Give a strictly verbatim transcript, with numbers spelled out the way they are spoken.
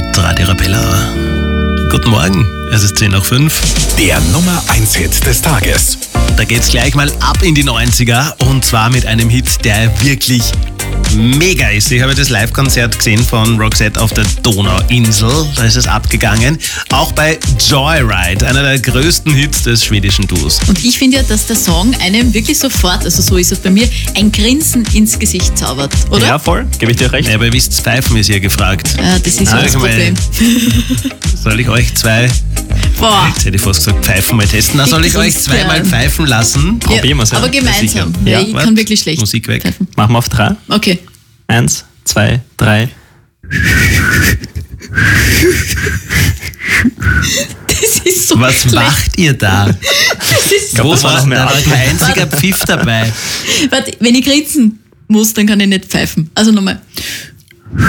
mit Radio Arabella. Guten Morgen, es ist zehn nach fünf. Der Nummer eins Hit des Tages. Da geht's gleich mal ab in die neunziger und zwar mit einem Hit, der wirklich mega ist. Ich habe das Live-Konzert gesehen von Roxette auf der Donauinsel. Da ist es abgegangen. Auch bei Joyride, einer der größten Hits des schwedischen Duos. Und ich finde ja, dass der Song einem wirklich sofort, also so ist es bei mir, ein Grinsen ins Gesicht zaubert, oder? Ja, voll. Gebe ich dir recht. Ja, aber ihr wisst, Pfeifen ist hier gefragt. Ja, das ist Ah, ja das ich mein, Problem. Soll ich euch zwei, Boah. jetzt hätte ich fast gesagt, Pfeifen mal testen? Na, soll ich euch zweimal Christian. pfeifen lassen? Probieren wir's, ja. Aber gemeinsam. Sicher. Ja, Ja, ich wart. kann wirklich schlecht Musik weg. pfeifen. Machen wir auf drei. Okay. Eins, zwei, drei. Das ist so Was schlecht. macht ihr da? Das ist glaub, Wo das war war noch mehr da war Arbeit. kein einziger Pfiff dabei? Warte, wenn ich grinsen muss, dann kann ich nicht pfeifen. Also nochmal.